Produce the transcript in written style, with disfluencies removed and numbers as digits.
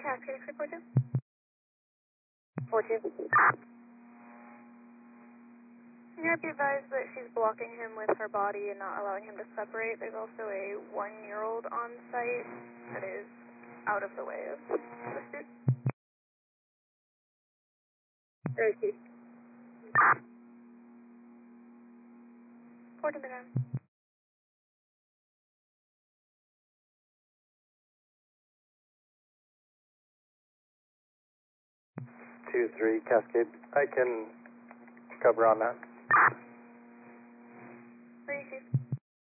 Cascade 342. 42. Can you be advised that she's blocking him with her body and not allowing him to separate? There's also a 1-year-old on site that is out of the way of the suit. 32. 40 minutes. 2-3 Cascade. I can cover on that. Where are you, Chief?